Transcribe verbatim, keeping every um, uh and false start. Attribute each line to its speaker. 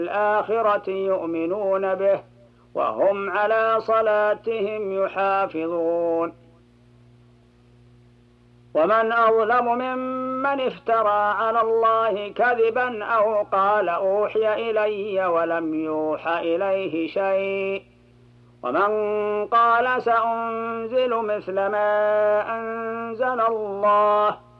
Speaker 1: وبالآخرة يؤمنون به وهم على صلاتهم يحافظون. ومن أظلم ممن افترى على الله كذبا أو قال أوحي إلي ولم يوح إليه شيء، ومن قال سأنزل مثل ما أنزل الله